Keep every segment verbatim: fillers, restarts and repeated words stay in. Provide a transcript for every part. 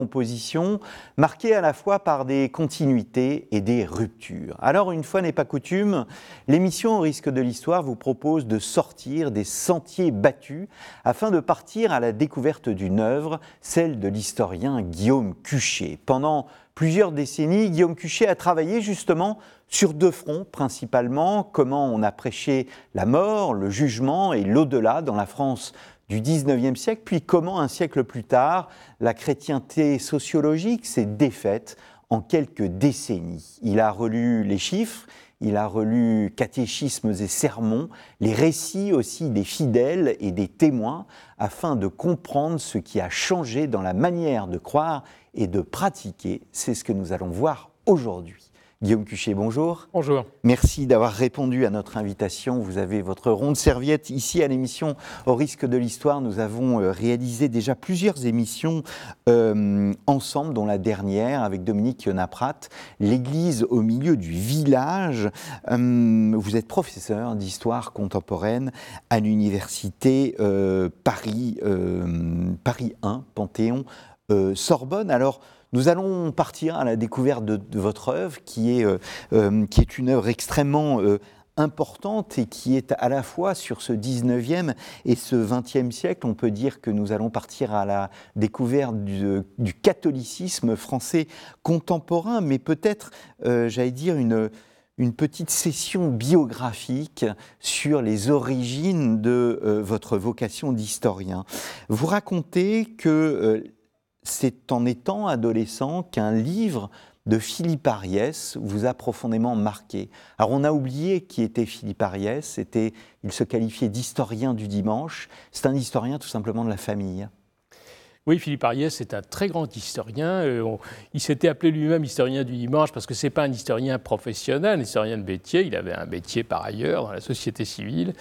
composition, marquée à la fois par des continuités et des ruptures. Alors, une fois n'est pas coutume, l'émission Au risque de l'histoire vous propose de sortir des sentiers battus afin de partir à la découverte d'une œuvre, celle de l'historien Guillaume Cuchet. Pendant plusieurs décennies, Guillaume Cuchet a travaillé justement sur deux fronts principalement, comment on a prêché la mort, le jugement et l'au-delà dans la France du dix-neuvième siècle, puis comment un siècle plus tard, la chrétienté sociologique s'est défaite en quelques décennies. Il a relu les chiffres, il a relu catéchismes et sermons, les récits aussi des fidèles et des témoins, afin de comprendre ce qui a changé dans la manière de croire et de pratiquer. C'est ce que nous allons voir aujourd'hui. Guillaume Cuchet, bonjour. Bonjour. Merci d'avoir répondu à notre invitation. Vous avez votre ronde serviette ici à l'émission Au risque de l'histoire. Nous avons réalisé déjà plusieurs émissions euh, ensemble, dont la dernière avec Dominique Naprat, l'église au milieu du village. Euh, vous êtes professeur d'histoire contemporaine à l'université euh, Paris, euh, Paris un, Panthéon, euh, Sorbonne. Alors, nous allons partir à la découverte de, de votre œuvre, qui est, euh, euh, qui est une œuvre extrêmement euh, importante et qui est à la fois sur ce dix-neuvième et ce vingtième siècle. On peut dire que nous allons partir à la découverte du, du catholicisme français contemporain, mais peut-être, euh, j'allais dire, une, une petite session biographique sur les origines de euh, votre vocation d'historien. Vous racontez que euh, c'est en étant adolescent qu'un livre de Philippe Ariès vous a profondément marqué. Alors on a oublié qui était Philippe Ariès, c'était, il se qualifiait d'historien du dimanche, c'est un historien tout simplement de la famille. Oui, Philippe Ariès est un très grand historien. Euh, on, il s'était appelé lui-même historien du dimanche parce que ce n'est pas un historien professionnel, un historien de métier. Il avait un métier par ailleurs dans la société civile.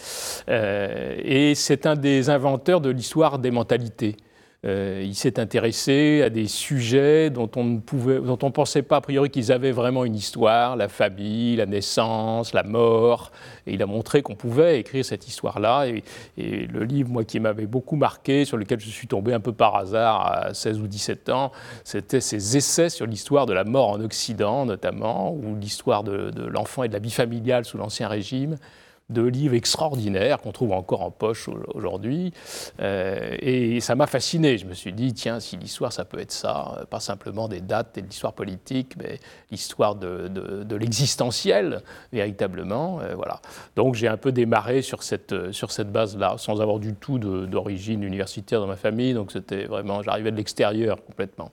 Euh, et c'est un des inventeurs de l'histoire des mentalités. Euh, il s'est intéressé à des sujets dont on ne pouvait, dont on pensait pas a priori qu'ils avaient vraiment une histoire, la famille, la naissance, la mort. Et il a montré qu'on pouvait écrire cette histoire-là. Et, et le livre, moi, qui m'avait beaucoup marqué, sur lequel je suis tombé un peu par hasard à seize ou dix-sept ans, c'était ses essais sur l'histoire de la mort en Occident, notamment, ou l'histoire de, de l'enfant et de la vie familiale sous l'Ancien Régime. De livres extraordinaires qu'on trouve encore en poche aujourd'hui. Euh, et ça m'a fasciné. Je me suis dit, tiens, si l'histoire, ça peut être ça, pas simplement des dates et de l'histoire politique, mais l'histoire de, de, de l'existentiel, véritablement. Euh, voilà. Donc j'ai un peu démarré sur cette, sur cette base-là, sans avoir du tout de, d'origine universitaire dans ma famille. Donc c'était vraiment, j'arrivais de l'extérieur complètement.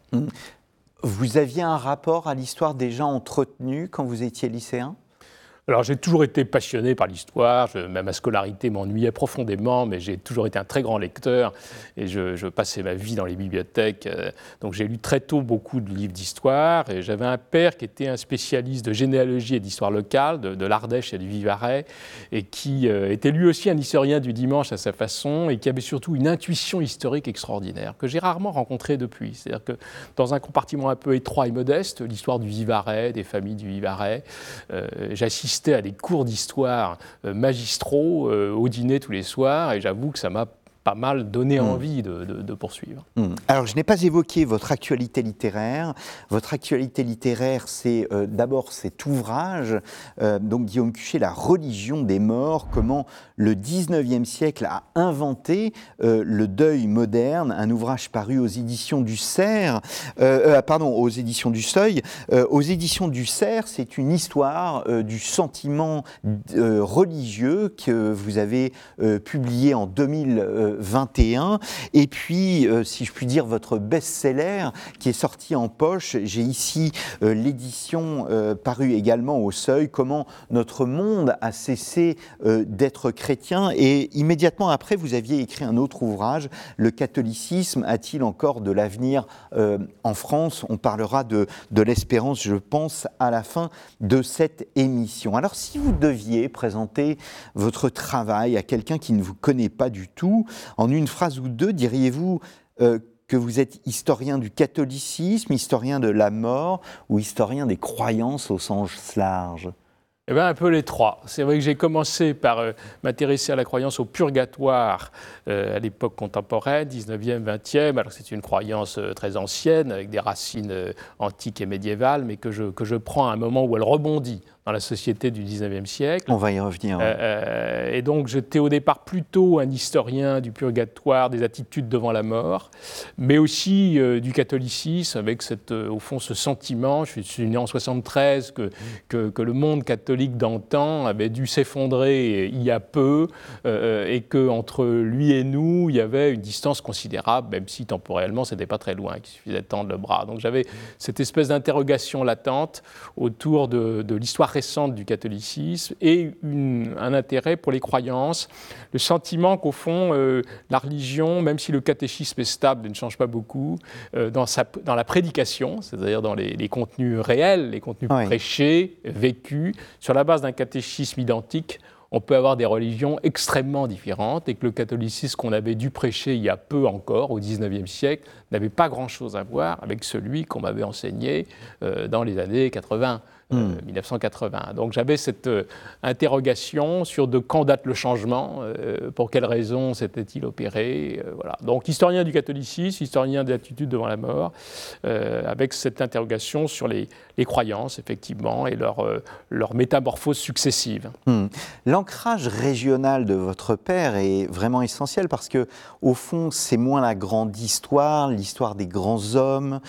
Vous aviez un rapport à l'histoire déjà entretenu quand vous étiez lycéen ? Alors j'ai toujours été passionné par l'histoire, je, même ma scolarité m'ennuyait profondément, mais j'ai toujours été un très grand lecteur et je, je passais ma vie dans les bibliothèques. Euh, donc j'ai lu très tôt beaucoup de livres d'histoire et j'avais un père qui était un spécialiste de généalogie et d'histoire locale, de, de l'Ardèche et du Vivarais, et qui euh, était lui aussi un historien du dimanche à sa façon et qui avait surtout une intuition historique extraordinaire que j'ai rarement rencontrée depuis. C'est-à-dire que dans un compartiment un peu étroit et modeste, l'histoire du Vivarais, des familles du Vivarais, euh, j'assistais à des cours d'histoire euh, magistraux euh, au dîner tous les soirs et j'avoue que ça m'a pas mal donné envie de, de, de poursuivre. Mmh. Alors, je n'ai pas évoqué votre actualité littéraire. Votre actualité littéraire, c'est euh, d'abord cet ouvrage, euh, donc Guillaume Cuchet, La religion des morts, comment le dix-neuvième siècle a inventé euh, le deuil moderne, un ouvrage paru aux éditions du Cerf, euh, euh, pardon, aux éditions du Seuil. Euh, aux éditions du Cerf, c'est une histoire euh, du sentiment euh, religieux que vous avez euh, publié en deux mille vingt et un, et puis, euh, si je puis dire, votre best-seller qui est sorti en poche. J'ai ici euh, l'édition euh, parue également au Seuil, Comment notre monde a cessé euh, d'être chrétien, et immédiatement après, vous aviez écrit un autre ouvrage, Le catholicisme a-t-il encore de l'avenir euh, en France ? On parlera de, de l'espérance, je pense, à la fin de cette émission. Alors, si vous deviez présenter votre travail à quelqu'un qui ne vous connaît pas du tout, en une phrase ou deux, diriez-vous euh, que vous êtes historien du catholicisme, historien de la mort ou historien des croyances au sens large ? Eh bien, un peu les trois. C'est vrai que j'ai commencé par euh, m'intéresser à la croyance au purgatoire euh, à l'époque contemporaine, dix-neuvième, vingtième. Alors c'est une croyance euh, très ancienne, avec des racines euh, antiques et médiévales, mais que je, que je prends à un moment où elle rebondit dans la société du dix-neuvième siècle. On va y revenir. Euh, euh, et donc j'étais au départ plutôt un historien du purgatoire, des attitudes devant la mort, mais aussi euh, du catholicisme, avec cette, euh, au fond ce sentiment, je suis né en soixante-treize, que, que, que le monde catholique d'antan avait dû s'effondrer il y a peu, euh, et qu'entre lui et nous, il y avait une distance considérable, même si temporellement ce n'était pas très loin, qu'il suffisait de tendre le bras. Donc j'avais cette espèce d'interrogation latente autour de, de l'histoire récente du catholicisme et une, un intérêt pour les croyances, le sentiment qu'au fond, euh, la religion, même si le catéchisme est stable et ne change pas beaucoup, euh, dans, sa, dans la prédication, c'est-à-dire dans les, les contenus réels, les contenus oui. prêchés, vécus, sur la base d'un catéchisme identique, on peut avoir des religions extrêmement différentes et que le catholicisme qu'on avait dû prêcher il y a peu encore, au dix-neuvième siècle, n'avait pas grand-chose à voir avec celui qu'on m'avait enseigné euh, dans les années quatre-vingts. Euh, mille neuf cent quatre-vingts. Donc j'avais cette euh, interrogation sur de quand date le changement, euh, pour quelles raisons s'était-il opéré, euh, voilà. Donc historien du catholicisme, historien des attitudes devant la mort, euh, avec cette interrogation sur les, les croyances, effectivement, et leur, euh, leur métamorphose successive. Mmh. L'ancrage régional de votre père est vraiment essentiel parce que, au fond, c'est moins la grande histoire, l'histoire des grands hommes,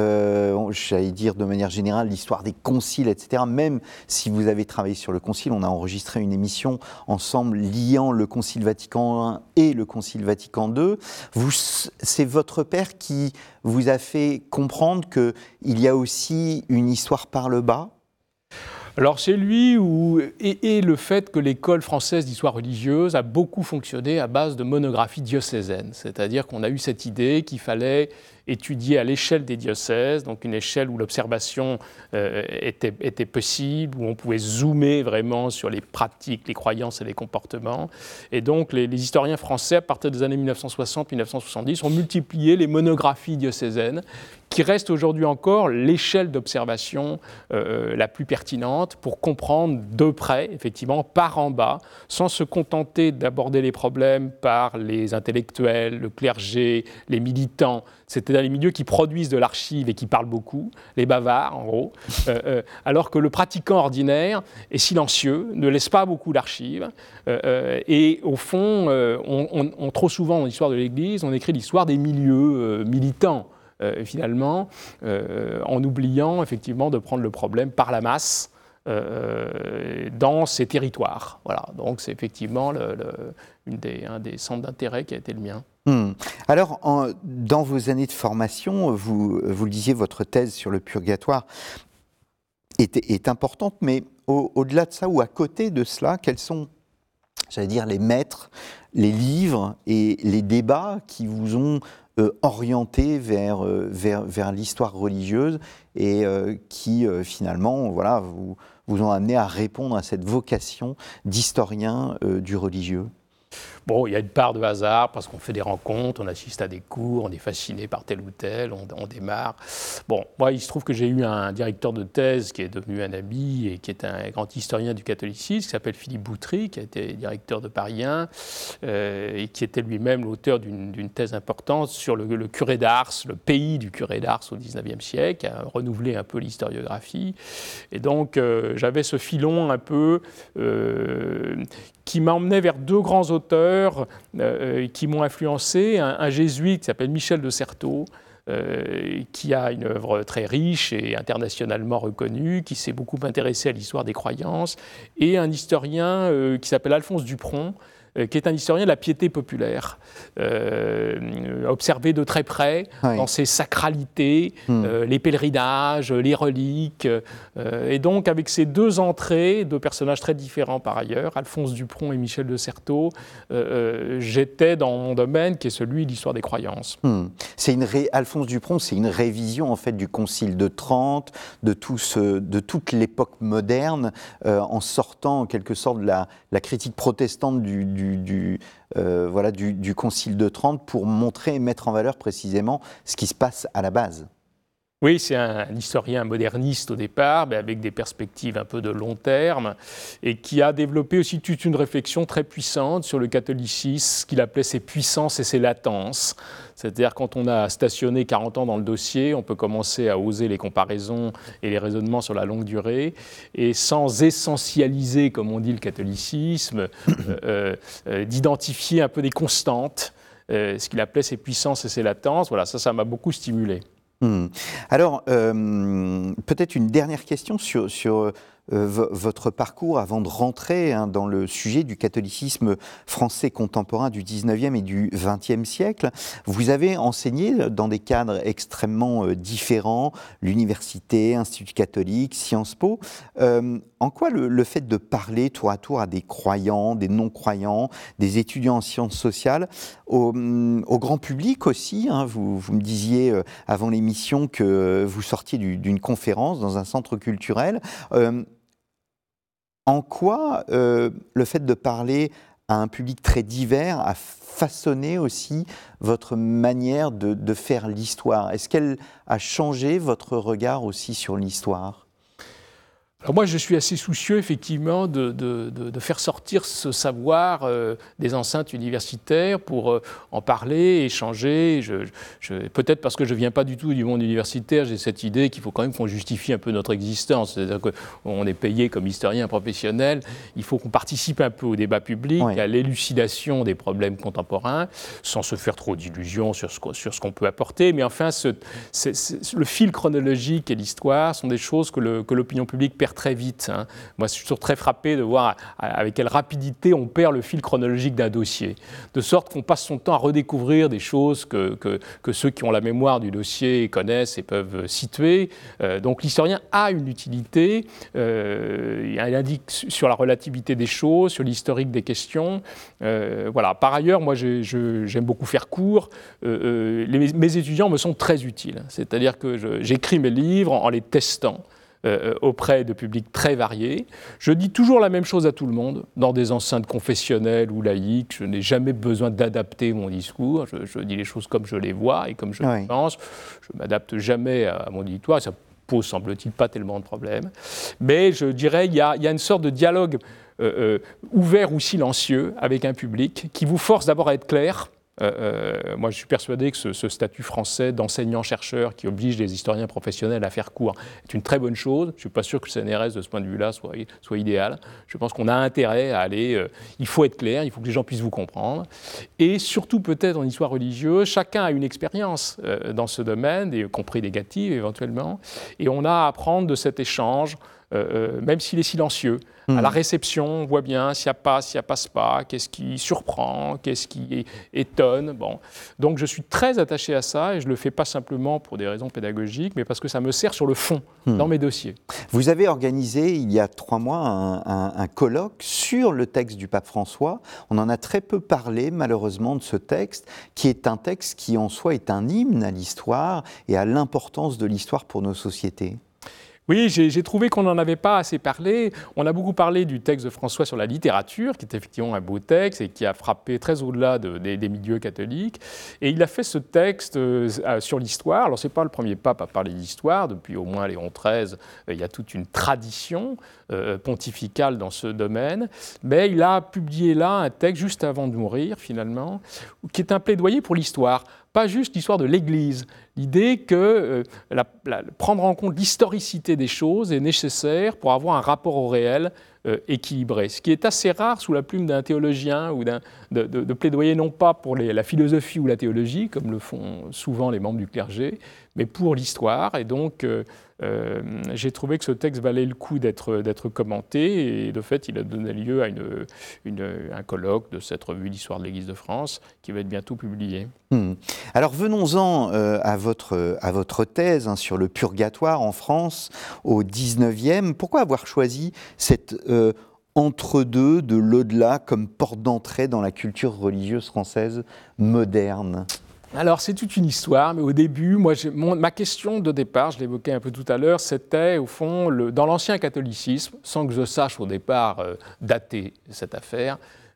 euh, j'allais dire de manière générale l'histoire des conciles, et cetera. Même si vous avez travaillé sur le concile, on a enregistré une émission ensemble liant le concile Vatican un et le concile Vatican deux. Vous, c'est votre père qui vous a fait comprendre qu'il y a aussi une histoire par le bas? Alors c'est lui où, et, et le fait que l'école française d'histoire religieuse a beaucoup fonctionné à base de monographies diocésaines. C'est-à-dire qu'on a eu cette idée qu'il fallait étudier à l'échelle des diocèses, donc une échelle où l'observation euh, était, était possible, où on pouvait zoomer vraiment sur les pratiques, les croyances et les comportements. Et donc les, les historiens français, à partir des années mille neuf cent soixante mille neuf cent soixante-dix, ont multiplié les monographies diocésaines, qui reste aujourd'hui encore l'échelle d'observation euh, la plus pertinente pour comprendre de près, effectivement, par en bas, sans se contenter d'aborder les problèmes par les intellectuels, le clergé, les militants, c'est-à-dire les milieux qui produisent de l'archive et qui parlent beaucoup, les bavards en gros, euh, euh, alors que le pratiquant ordinaire est silencieux, ne laisse pas beaucoup d'archives, euh, euh, et au fond, euh, on, on, on, trop souvent dans l'histoire de l'Église, on écrit l'histoire des milieux euh, militants, Euh, finalement, euh, en oubliant effectivement de prendre le problème par la masse euh, dans ces territoires. Voilà, donc c'est effectivement le, le, une des, un des centres d'intérêt qui a été le mien. Hum. Alors, en, dans vos années de formation, vous, vous le disiez, votre thèse sur le purgatoire est, est importante, mais au, au-delà de ça ou à côté de cela, quels sont, j'allais dire, les maîtres, les livres et les débats qui vous ont Euh, orienté vers, euh, vers, vers l'histoire religieuse et euh, qui euh, finalement voilà, vous, vous ont amené à répondre à cette vocation d'historien euh, du religieux? Bon, il y a une part de hasard parce qu'on fait des rencontres, on assiste à des cours, on est fasciné par tel ou tel, on, on démarre. Bon, moi, il se trouve que j'ai eu un directeur de thèse qui est devenu un ami et qui est un grand historien du catholicisme, qui s'appelle Philippe Boutry, qui a été directeur de Paris un euh, et qui était lui-même l'auteur d'une, d'une thèse importante sur le, le curé d'Ars, le pays du curé d'Ars au dix-neuvième siècle, qui a renouvelé un peu l'historiographie. Et donc, euh, j'avais ce filon un peu euh, qui m'emmenait vers deux grands auteurs euh, qui m'ont influencé, un, un jésuite qui s'appelle Michel de Certeau, euh, qui a une œuvre très riche et internationalement reconnue, qui s'est beaucoup intéressé à l'histoire des croyances, et un historien euh, qui s'appelle Alphonse Dupron, euh, qui est un historien de la piété populaire, euh, observé de très près oui. dans ses sacralités, mmh. euh, les pèlerinages, les reliques, euh, et donc avec ces deux entrées, deux personnages très différents par ailleurs, Alphonse Dupron et Michel de Certeau, euh, j'étais dans mon domaine qui est celui de l'histoire des croyances. Mmh. C'est une ré... Alphonse Dupron, c'est une révision en fait du Concile de Trente, de, tout ce... de toute l'époque moderne, euh, en sortant en quelque sorte de la, la critique protestante du, du Du, du, euh, voilà, du, du Concile de Trente pour montrer et mettre en valeur précisément ce qui se passe à la base. Oui, c'est un, un historien moderniste au départ, mais avec des perspectives un peu de long terme, et qui a développé aussi toute une réflexion très puissante sur le catholicisme, ce qu'il appelait ses puissances et ses latences. C'est-à-dire quand on a stationné quarante ans dans le dossier, on peut commencer à oser les comparaisons et les raisonnements sur la longue durée, et sans essentialiser, comme on dit, le catholicisme, euh, euh, d'identifier un peu des constantes, euh, ce qu'il appelait ses puissances et ses latences. Voilà, ça, ça m'a beaucoup stimulé. Hmm. Alors, euh, peut-être une dernière question sur, sur euh, votre parcours avant de rentrer hein, dans le sujet du catholicisme français contemporain du dix-neuvième et du vingtième siècle. Vous avez enseigné dans des cadres extrêmement euh, différents, l'université, Institut catholique, Sciences Po. Euh, en quoi le, le fait de parler tour à tour à des croyants, des non-croyants, des étudiants en sciences sociales, au, au grand public aussi, hein, vous, vous me disiez euh, avant l'émission que vous sortiez du, d'une conférence dans un centre culturel, euh, en quoi euh, le fait de parler à un public très divers a façonné aussi votre manière de, de faire l'histoire? Est-ce qu'elle a changé votre regard aussi sur l'histoire? Alors moi, je suis assez soucieux, effectivement, de, de, de, de faire sortir ce savoir euh, des enceintes universitaires pour euh, en parler, échanger. Je, je, peut-être parce que je ne viens pas du tout du monde universitaire, j'ai cette idée qu'il faut quand même qu'on justifie un peu notre existence. C'est-à-dire qu'on est payé comme historien professionnel, il faut qu'on participe un peu au débat public, oui. à l'élucidation des problèmes contemporains, sans se faire trop d'illusions sur ce, sur ce qu'on peut apporter. Mais enfin, ce, c'est, c'est, le fil chronologique et l'histoire sont des choses que, le, que l'opinion publique perd très vite. Hein. Moi, je suis toujours très frappé de voir avec quelle rapidité on perd le fil chronologique d'un dossier, de sorte qu'on passe son temps à redécouvrir des choses que, que, que ceux qui ont la mémoire du dossier connaissent et peuvent situer. Euh, donc l'historien a une utilité, euh, il indique sur la relativité des choses, sur l'historique des questions. Euh, voilà. Par ailleurs, moi, j'ai, je, j'aime beaucoup faire cours. Euh, les, mes étudiants me sont très utiles, c'est-à-dire que je, j'écris mes livres en, en les testant. Euh, auprès de publics très variés. Je dis toujours la même chose à tout le monde, dans des enceintes confessionnelles ou laïques. Je n'ai jamais besoin d'adapter mon discours. Je, je dis les choses comme je les vois et comme je oui. les pense. Je ne m'adapte jamais à mon auditoire. Ça pose, semble-t-il, pas tellement de problèmes. Mais je dirais qu'il y, y a une sorte de dialogue euh, euh, ouvert ou silencieux avec un public qui vous force d'abord à être clair. Euh, moi, je suis persuadé que ce, ce statut français d'enseignant-chercheur qui oblige les historiens professionnels à faire cours est une très bonne chose. Je ne suis pas sûr que le C N R S, de ce point de vue-là, soit, soit idéal. Je pense qu'on a intérêt à aller... Euh, il faut être clair, il faut que les gens puissent vous comprendre. Et surtout, peut-être en histoire religieuse, chacun a une expérience euh, dans ce domaine, y compris négative éventuellement, et on a à apprendre de cet échange, euh, même s'il est silencieux. Mmh. À la réception, on voit bien s'il y a passe, s'il n'y a passe pas, qu'est-ce qui surprend, qu'est-ce qui étonne. Bon. Donc je suis très attaché à ça et je ne le fais pas simplement pour des raisons pédagogiques, mais parce que ça me sert sur le fond, mmh. dans mes dossiers. Vous avez organisé il y a trois mois un, un, un colloque sur le texte du pape François. On en a très peu parlé malheureusement de ce texte, qui est un texte qui en soi est un hymne à l'histoire et à l'importance de l'histoire pour nos sociétés. Oui, j'ai, j'ai trouvé qu'on n'en avait pas assez parlé. On a beaucoup parlé du texte de François sur la littérature, qui est effectivement un beau texte et qui a frappé très au-delà de, de, des milieux catholiques. Et il a fait ce texte euh, sur l'histoire. Alors, ce n'est pas le premier pape à parler d'histoire. Depuis au moins Léon treize, euh, il y a toute une tradition euh, pontificale dans ce domaine. Mais il a publié là un texte, juste avant de mourir, finalement, qui est un plaidoyer pour l'histoire. Pas juste l'histoire de l'Église. L'idée que euh, la, la, prendre en compte l'historicité des choses est nécessaire pour avoir un rapport au réel euh, équilibré. Ce qui est assez rare sous la plume d'un théologien ou d'un, de, de, de plaidoyer non pas pour les, la philosophie ou la théologie, comme le font souvent les membres du clergé, mais pour l'histoire. Et donc, euh, euh, j'ai trouvé que ce texte valait le coup d'être, d'être commenté. Et de fait, il a donné lieu à une, une, un colloque de cette revue d'histoire de l'Église de France qui va être bientôt publié. Mmh. Alors venons-en euh, à, votre, à votre thèse hein, sur le purgatoire en France au dix-neuvième. Pourquoi avoir choisi cette euh, entre-deux de l'au-delà comme porte d'entrée dans la culture religieuse française moderne ? Alors, c'est toute une histoire, mais au début, moi, j'ai, mon, ma question de départ, je l'évoquais un peu tout à l'heure, c'était, au fond, le, dans l'ancien catholicisme, sans que je sache au départ euh, dater cette affaire,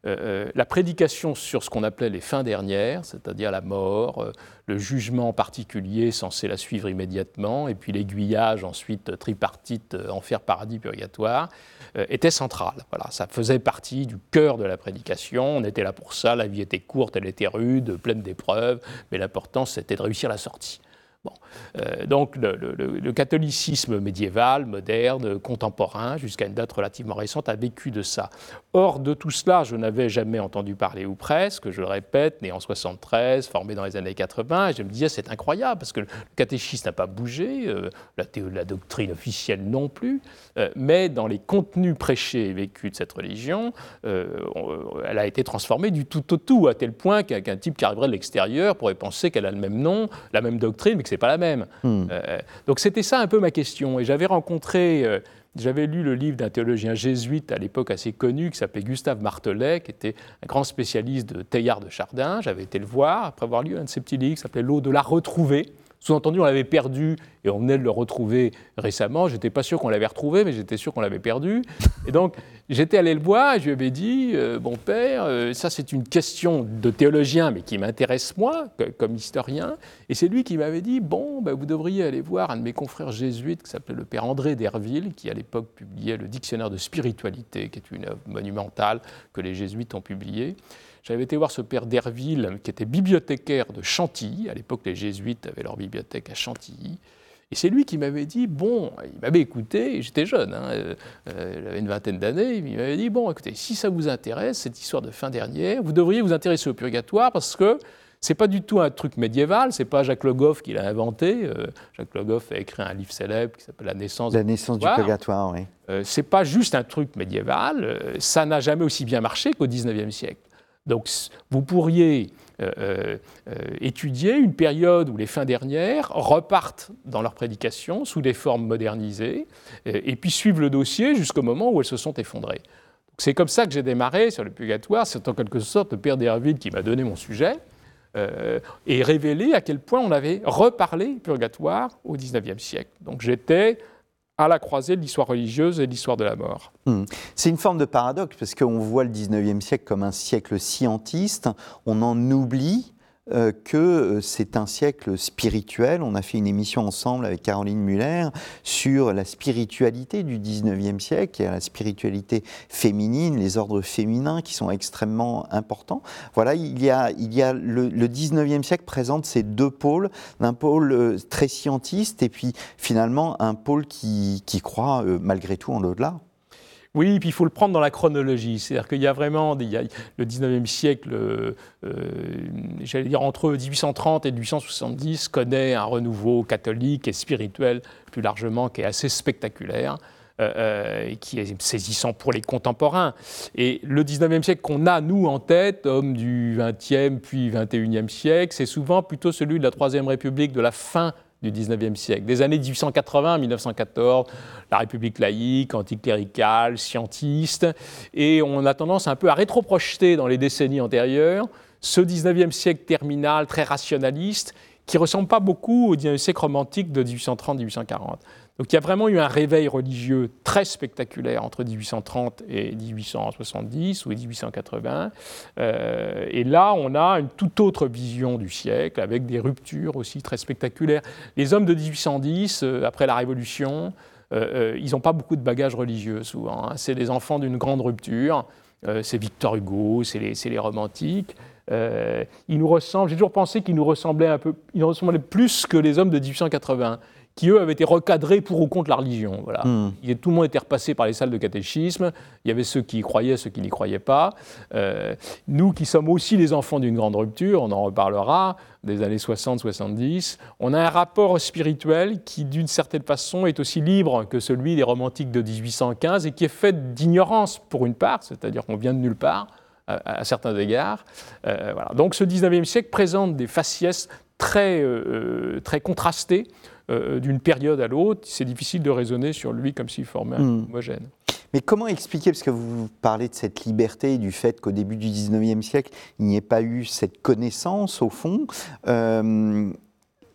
euh, la prédication sur ce qu'on appelait les fins dernières, c'est-à-dire la mort, euh, le jugement particulier censé la suivre immédiatement, et puis l'aiguillage ensuite tripartite, euh, enfer, paradis, purgatoire, euh, était centrale. Voilà, ça faisait partie du cœur de la prédication. On était là pour ça, la vie était courte, elle était rude, pleine d'épreuves, mais l'important c'était de réussir la sortie. Bon. Euh, donc le, le, le catholicisme médiéval, moderne, contemporain, jusqu'à une date relativement récente, a vécu de ça. Or, de tout cela, je n'avais jamais entendu parler, ou presque, je le répète, né en soixante-treize, formé dans les années quatre-vingts, et je me disais, c'est incroyable, parce que le catéchisme n'a pas bougé, euh, la, théo, la doctrine officielle non plus, euh, mais dans les contenus prêchés et vécus de cette religion, euh, on, elle a été transformée du tout au tout, à tel point qu'un, qu'un type qui arriverait de l'extérieur pourrait penser qu'elle a le même nom, la même doctrine, mais que c'est pas la même. Hmm. Euh, donc c'était ça un peu ma question. Et j'avais rencontré, euh, j'avais lu le livre d'un théologien jésuite à l'époque assez connu qui s'appelait Gustave Martelet, qui était un grand spécialiste de Teilhard de Chardin. J'avais été le voir après avoir lu un de ses petits livres qui s'appelait L'au-delà retrouvé. Sous-entendu, on l'avait perdu et on venait de le retrouver récemment. Je n'étais pas sûr qu'on l'avait retrouvé, mais j'étais sûr qu'on l'avait perdu. Et donc, j'étais allé le voir et je lui avais dit euh, « Bon père, euh, ça c'est une question de théologien, mais qui m'intéresse moi, comme historien. » Et c'est lui qui m'avait dit « Bon, ben, vous devriez aller voir un de mes confrères jésuites qui s'appelait le père André d'Herville, qui à l'époque publiait le Dictionnaire de spiritualité, qui est une œuvre monumentale que les jésuites ont publiée. » J'avais été voir ce père d'Herville, qui était bibliothécaire de Chantilly. À l'époque, les jésuites avaient leur bibliothèque à Chantilly. Et c'est lui qui m'avait dit, bon, il m'avait écouté, j'étais jeune, hein, euh, j'avais une vingtaine d'années, il m'avait dit, bon, écoutez, si ça vous intéresse, cette histoire de fin dernière, vous devriez vous intéresser au purgatoire parce que c'est pas du tout un truc médiéval, c'est pas Jacques Le Goff qui l'a inventé. Euh, Jacques Le Goff a écrit un livre célèbre qui s'appelle La naissance, La naissance du purgatoire. Oui. Euh, c'est pas juste un truc médiéval, euh, ça n'a jamais aussi bien marché qu'au dix-neuvième siècle. Donc, vous pourriez euh, euh, étudier une période où les fins dernières repartent dans leur prédication sous des formes modernisées euh, et puis suivre le dossier jusqu'au moment où elles se sont effondrées. Donc, c'est comme ça que j'ai démarré sur le purgatoire. C'est en quelque sorte le père d'Herville qui m'a donné mon sujet euh, et révélé à quel point on avait reparlé purgatoire au dix-neuvième siècle. Donc, j'étais à la croisée de l'histoire religieuse et de l'histoire de la mort. Mmh. C'est une forme de paradoxe, parce qu'on voit le dix-neuvième siècle comme un siècle scientiste, on en oublie euh, que c'est un siècle spirituel. On a fait une émission ensemble avec Caroline Muller sur la spiritualité du dix-neuvième siècle, et la spiritualité féminine, les ordres féminins qui sont extrêmement importants. Voilà, il y a, il y a le, le dix-neuvième siècle présente ces deux pôles, un pôle très scientiste et puis finalement un pôle qui, qui croit euh, malgré tout en l'au-delà. Oui, puis il faut le prendre dans la chronologie. C'est-à-dire qu'il y a vraiment il y a le dix-neuvième siècle, euh, j'allais dire entre dix-huit cent trente et dix-huit cent soixante-dix, connaît un renouveau catholique et spirituel plus largement qui est assez spectaculaire. Euh, et qui est saisissant pour les contemporains. Et le dix-neuvième siècle qu'on a, nous, en tête, homme du vingtième puis vingt et unième siècle, c'est souvent plutôt celui de la Troisième République, de la fin du dix-neuvième siècle. Des années dix-huit cent quatre-vingts à mille neuf cent quatorze, la République laïque, anticléricale, scientiste, et on a tendance un peu à rétroprojeter dans les décennies antérieures ce dix-neuvième siècle terminal, très rationaliste, qui ne ressemble pas beaucoup au dix-neuvième siècle romantique de dix-huit cent trente à dix-huit cent quarante. Donc il y a vraiment eu un réveil religieux très spectaculaire entre dix-huit cent trente et dix-huit cent soixante-dix ou dix-huit cent quatre-vingts. Euh, et là, on a une toute autre vision du siècle, avec des ruptures aussi très spectaculaires. Les hommes de dix-huit cent dix, euh, après la Révolution, euh, euh, ils n'ont pas beaucoup de bagages religieux souvent. Hein. C'est des enfants d'une grande rupture. Euh, c'est Victor Hugo, c'est les, c'est les romantiques. Euh, ils nous ressemblent, j'ai toujours pensé qu'ils nous ressemblaient un peu, ils nous ressemblaient plus que les hommes de dix-huit cent quatre-vingts. Qui, eux, avaient été recadrés pour ou contre la religion. Voilà. Mmh. Tout le monde était repassé par les salles de catéchisme. Il y avait ceux qui y croyaient, ceux qui n'y croyaient pas. Euh, nous, qui sommes aussi les enfants d'une grande rupture, on en reparlera, des années soixante soixante-dix, on a un rapport spirituel qui, d'une certaine façon, est aussi libre que celui des romantiques de dix-huit cent quinze et qui est fait d'ignorance, pour une part, c'est-à-dire qu'on vient de nulle part, à, à certains égards. Euh, voilà. Donc, ce dix-neuvième siècle présente des faciès très, euh, très contrastées, Euh, d'une période à l'autre. C'est difficile de raisonner sur lui comme s'il formait un mmh. homogène. Mais comment expliquer, parce que vous parlez de cette liberté, du fait qu'au début du dix-neuvième siècle, il n'y ait pas eu cette connaissance, au fond, euh,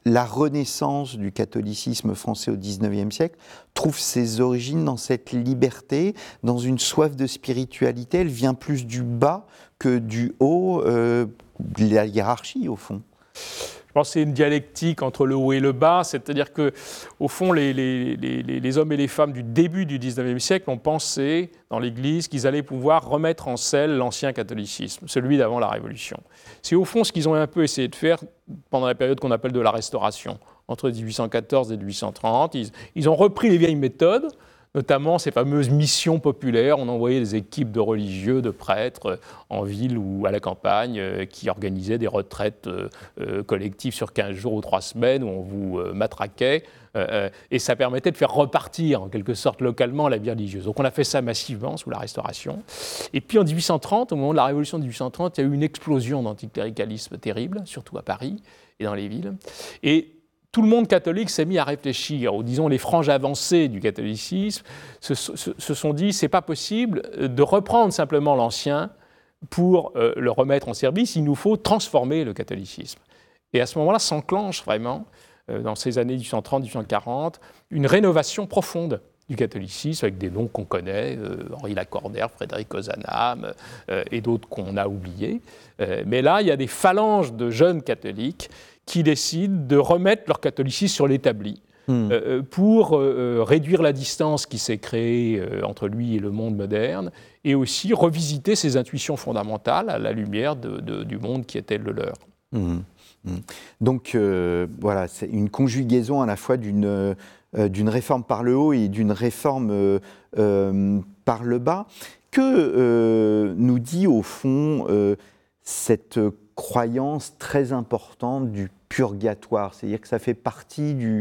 la renaissance du catholicisme français au dix-neuvième siècle trouve ses origines dans cette liberté, dans une soif de spiritualité. Elle vient plus du bas que du haut, euh, de la hiérarchie, au fond. Je pense que c'est une dialectique entre le haut et le bas, c'est-à-dire que, au fond, les, les, les, les hommes et les femmes du début du dix-neuvième siècle ont pensé dans l'Église qu'ils allaient pouvoir remettre en selle l'ancien catholicisme, celui d'avant la Révolution. C'est au fond ce qu'ils ont un peu essayé de faire pendant la période qu'on appelle de la Restauration, entre dix-huit cent quatorze et dix-huit cent trente. Ils, ils ont repris les vieilles méthodes, notamment ces fameuses missions populaires. On envoyait des équipes de religieux, de prêtres en ville ou à la campagne euh, qui organisaient des retraites euh, euh, collectives sur quinze jours ou trois semaines où on vous euh, matraquait. Euh, et ça permettait de faire repartir en quelque sorte localement la vie religieuse. Donc on a fait ça massivement sous la Restauration. Et puis en dix-huit cent trente, au moment de la Révolution de dix-huit cent trente, il y a eu une explosion d'anticléricalisme terrible, surtout à Paris et dans les villes. Et tout le monde catholique s'est mis à réfléchir, ou disons les franges avancées du catholicisme se, se, se sont dit c'est pas possible de reprendre simplement l'ancien pour euh, le remettre en service, il nous faut transformer le catholicisme. Et à ce moment-là s'enclenche vraiment, euh, dans ces années dix-huit cent trente à dix-huit cent quarante, une rénovation profonde du catholicisme, avec des noms qu'on connaît, euh, Henri Lacordaire, Frédéric Ozanam euh, et d'autres qu'on a oubliés. Euh, mais là, il y a des phalanges de jeunes catholiques qui décident de remettre leur catholicisme sur l'établi mmh. euh, pour euh, réduire la distance qui s'est créée euh, entre lui et le monde moderne et aussi revisiter ses intuitions fondamentales à la lumière de, de, du monde qui était le leur. Mmh. Mmh. Donc euh, voilà, c'est une conjugaison à la fois d'une, euh, d'une réforme par le haut et d'une réforme euh, euh, par le bas. Que euh, nous dit au fond euh, cette croyance très importante du purgatoire, c'est-à-dire que ça fait partie du,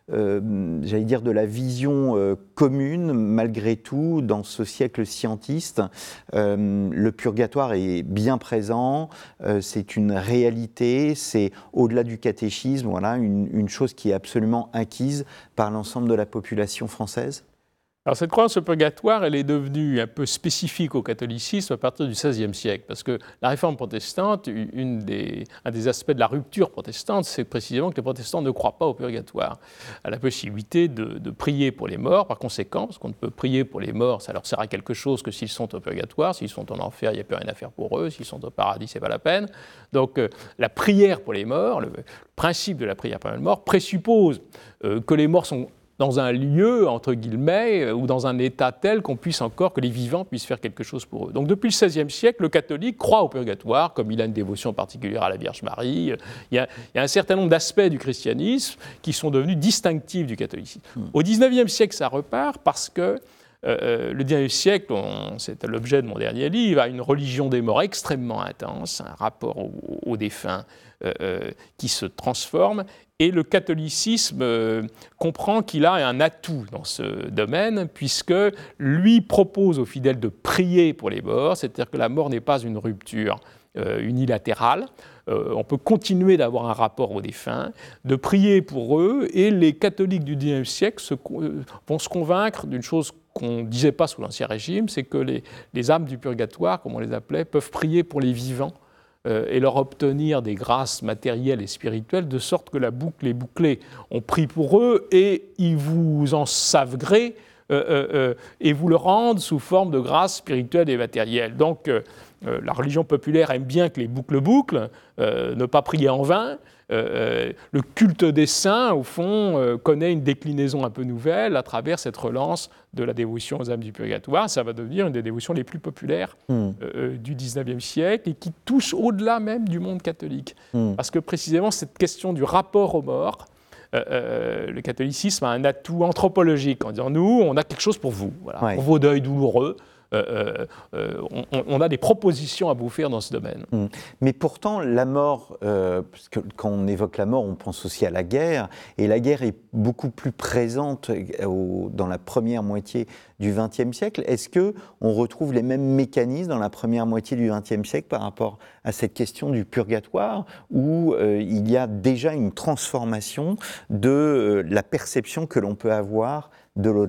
euh, j'allais dire, de la vision euh, commune, malgré tout, dans ce siècle scientiste. Euh, le purgatoire est bien présent, euh, c'est une réalité, c'est au-delà du catéchisme, voilà, une, une chose qui est absolument acquise par l'ensemble de la population française. Alors cette croyance au purgatoire, elle est devenue un peu spécifique au catholicisme à partir du seizième siècle, parce que la réforme protestante, une des, un des aspects de la rupture protestante, c'est précisément que les protestants ne croient pas au purgatoire, à la possibilité de, de prier pour les morts, par conséquent, parce qu'on ne peut prier pour les morts, ça leur sert à quelque chose que s'ils sont au purgatoire, s'ils sont en enfer, il n'y a plus rien à faire pour eux, s'ils sont au paradis, c'est pas la peine. Donc euh, la prière pour les morts, le, le principe de la prière pour les morts présuppose euh, que les morts sont dans un lieu, entre guillemets, ou dans un état tel qu'on puisse encore, que les vivants puissent faire quelque chose pour eux. Donc depuis le seizième siècle, le catholique croit au purgatoire, comme il a une dévotion particulière à la Vierge Marie. Il y a, il y a un certain nombre d'aspects du christianisme qui sont devenus distinctifs du catholicisme. Mmh. Au dix-neuvième siècle, ça repart parce que euh, le dix-neuvième siècle, c'est l'objet de mon dernier livre, a une religion des morts extrêmement intense, un rapport aux, aux défunts euh, euh, qui se transforme. Et le catholicisme euh, comprend qu'il a un atout dans ce domaine, puisque lui propose aux fidèles de prier pour les morts, c'est-à-dire que la mort n'est pas une rupture euh, unilatérale. Euh, on peut continuer d'avoir un rapport aux défunts, de prier pour eux, et les catholiques du dix-neuvième siècle se, euh, vont se convaincre d'une chose qu'on ne disait pas sous l'Ancien Régime, c'est que les, les âmes du purgatoire, comme on les appelait, peuvent prier pour les vivants et leur obtenir des grâces matérielles et spirituelles, de sorte que la boucle est bouclée. On prie pour eux et ils vous en savent gré euh, euh, euh, et vous le rendent sous forme de grâces spirituelles et matérielles. Donc euh, euh, la religion populaire aime bien que les boucles bouclent, euh, ne pas prier en vain. Euh, le culte des saints, au fond, euh, connaît une déclinaison un peu nouvelle à travers cette relance de la dévotion aux âmes du purgatoire. Ça va devenir une des dévotions les plus populaires mmh. euh, du dix-neuvième siècle et qui touche au-delà même du monde catholique. Mmh. Parce que précisément, cette question du rapport aux morts, euh, euh, le catholicisme a un atout anthropologique en disant « nous, on a quelque chose pour vous, voilà, ouais. pour vos deuils douloureux ». Euh, euh, on, on a des propositions à vous faire dans ce domaine. Mmh. Mais pourtant, la mort, euh, parce que quand on évoque la mort, on pense aussi à la guerre, et la guerre est beaucoup plus présente au, dans la première moitié du vingtième siècle. Est-ce qu'on retrouve les mêmes mécanismes dans la première moitié du vingtième siècle par rapport à cette question du purgatoire, où euh, il y a déjà une transformation de euh, la perception que l'on peut avoir de l'au-delà ?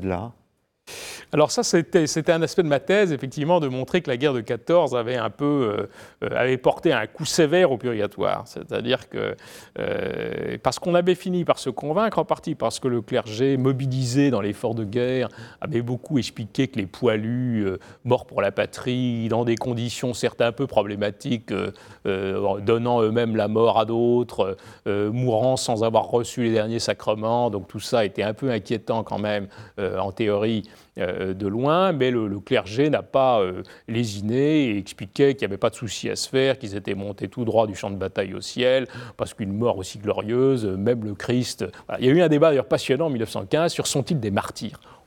Alors ça, c'était, c'était un aspect de ma thèse, effectivement, de montrer que la guerre de quatorze avait un peu, euh, avait porté un coup sévère au purgatoire. C'est-à-dire que, euh, parce qu'on avait fini par se convaincre, en partie parce que le clergé, mobilisé dans l'effort de guerre, avait beaucoup expliqué que les poilus, euh, morts pour la patrie, dans des conditions certes un peu problématiques, euh, euh, donnant eux-mêmes la mort à d'autres, euh, mourant sans avoir reçu les derniers sacrements, donc tout ça était un peu inquiétant quand même, euh, en théorie, Euh, de loin, mais le, le clergé n'a pas euh, lésiné et expliquait qu'il n'y avait pas de souci à se faire, qu'ils étaient montés tout droit du champ de bataille au ciel, parce qu'une mort aussi glorieuse, même le Christ... Voilà. Il y a eu un débat d'ailleurs passionnant en mille neuf cent quinze sur sont-ils des martyrs ?